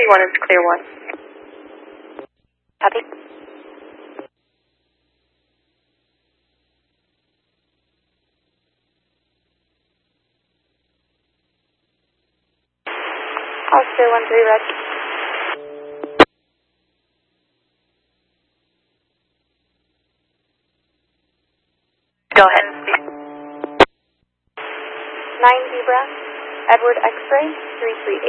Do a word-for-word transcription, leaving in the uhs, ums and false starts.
you wanted to clear one. Copy. Oscar one three red. Go ahead. Nine Zebra, Edward X-ray, three three eight.